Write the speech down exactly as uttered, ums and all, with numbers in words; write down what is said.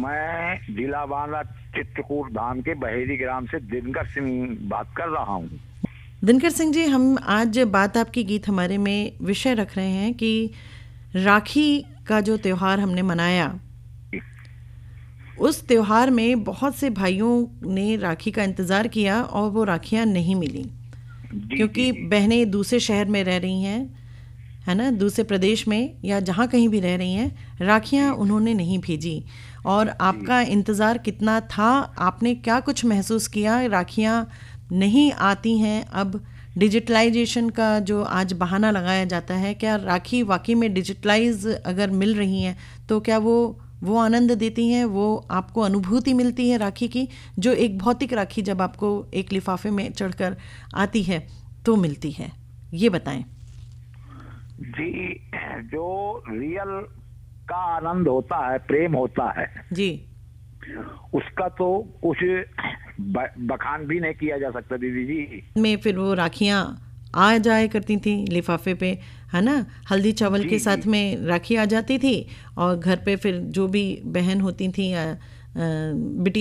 मैं जिला बांदा चित्रकूट धाम के बहेरी ग्राम से दिनकर सिंह बात कर रहा हूँ। दिनकर सिंह जी, हम आज बात आपकी गीत हमारे में विषय रख रहे हैं कि राखी का जो त्योहार हमने मनाया, उस त्योहार में बहुत से भाइयों ने राखी का इंतज़ार किया और वो राखियाँ नहीं मिली क्योंकि बहनें दूसरे शहर में रह रही हैं, है ना, दूसरे प्रदेश में या जहाँ कहीं भी रह रही हैं, राखियाँ उन्होंने नहीं भेजी। और आपका इंतज़ार कितना था, आपने क्या कुछ महसूस किया? राखियाँ नहीं आती हैं। अब डिजिटलाइजेशन का जो आज बहाना लगाया जाता है, क्या राखी वाकई में डिजिटलाइज अगर मिल रही हैं तो क्या वो वो आनंद देती हैं, वो आपको अनुभूति मिलती है राखी की, जो एक भौतिक राखी जब आपको एक लिफाफे में चढ़कर आती है तो मिलती है? ये बताएं। जी, जो रियल का आनंद होता है, प्रेम होता है जी, उसका तो कुछ बखान भी नहीं किया जा सकता दीदी जी। में फिर वो राखियाँ आ जाया करती थी लिफाफे पे, है ना, हल्दी चावल के साथ में राखी आ जाती थी और घर पे फिर जो भी बहन होती थी, बिटिया